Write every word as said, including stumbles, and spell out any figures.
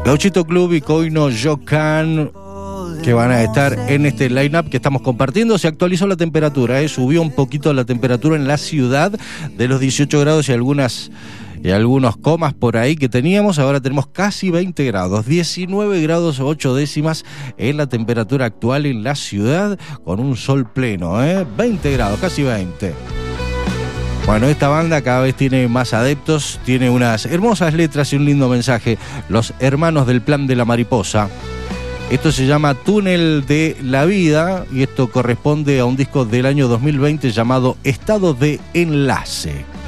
Gauchito Club y Coino Yocan, que van a estar en este line-up que estamos compartiendo. Se actualizó la temperatura, ¿eh? Subió un poquito la temperatura en la ciudad de los dieciocho grados y algunas y algunos comas por ahí que teníamos. Ahora tenemos casi veinte grados, diecinueve grados ocho décimas es la temperatura actual en la ciudad, con un sol pleno, ¿eh? veinte grados, casi veinte. Bueno, esta banda cada vez tiene más adeptos, tiene unas hermosas letras y un lindo mensaje. Los Hermanos del Plan de la Mariposa. Esto se llama Túnel de la Vida y esto corresponde a un disco del año dos mil veinte llamado Estado de Enlace.